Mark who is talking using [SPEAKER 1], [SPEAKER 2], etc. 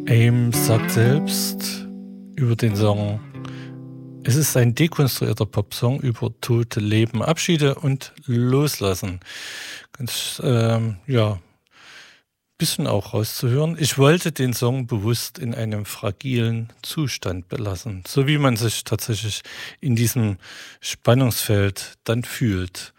[SPEAKER 1] Aim sagt selbst über den Song, es ist ein dekonstruierter Popsong über Tod, Leben, Abschiede und Loslassen. Ganz, bisschen auch rauszuhören. Ich wollte den Song bewusst in einem fragilen Zustand belassen, so wie man sich tatsächlich in diesem Spannungsfeld dann fühlt.